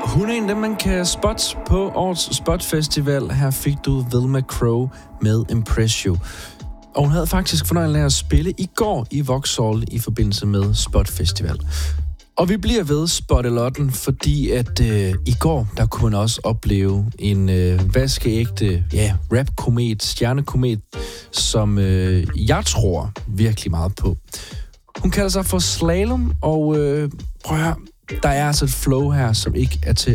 Hun er en af dem, man kan spotte på årets Spot Festival. Her fik du Vilma Crow med Impress You. Og hun havde faktisk fornøjelsen af at spille i går i Vauxhall i forbindelse med Spot Festival. Og vi bliver ved Spot-a-lotten, fordi at i går, der kunne man også opleve en vaskeægte rap-komet, stjernekomet, som jeg tror virkelig meget på. Hun kalder sig for Slalom, og prøv at høre, der er altså et flow her, som ikke er til